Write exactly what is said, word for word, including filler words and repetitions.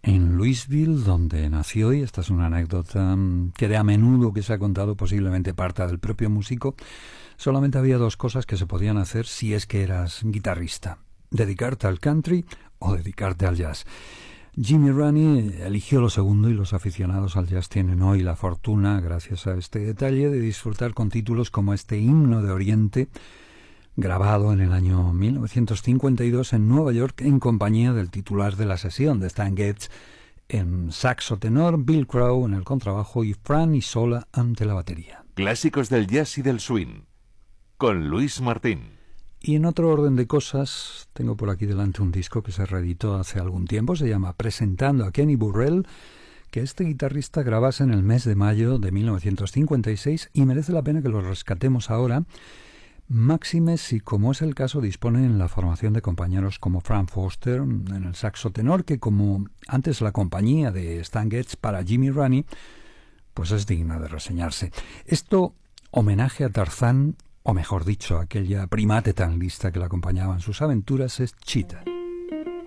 en Louisville, donde nació, y esta es una anécdota que de a menudo que se ha contado, posiblemente parta del propio músico. Solamente había dos cosas que se podían hacer si es que eras guitarrista: dedicarte al country o dedicarte al jazz. Jimmy Raney eligió lo segundo, y los aficionados al jazz tienen hoy la fortuna, gracias a este detalle, de disfrutar con títulos como este Himno de Oriente, grabado en el año mil novecientos cincuenta y dos en Nueva York en compañía del titular de la sesión, de Stan Getz en saxo tenor, Bill Crow en el contrabajo y Fran Isola ante la batería. Clásicos del jazz y del swing, con Luis Martín. Y en otro orden de cosas, tengo por aquí delante un disco que se reeditó hace algún tiempo, se llama Presentando a Kenny Burrell, que este guitarrista grabase en el mes de mayo de mil novecientos cincuenta y seis, y merece la pena que lo rescatemos ahora, máxime si, como es el caso, dispone en la formación de compañeros como Frank Foster en el saxo tenor, que como antes la compañía de Stan Getz para Jimmy Raney, pues es digna de reseñarse. Esto, homenaje a Tarzán, o mejor dicho, aquella primate tan lista que la acompañaba en sus aventuras, es Cheetah.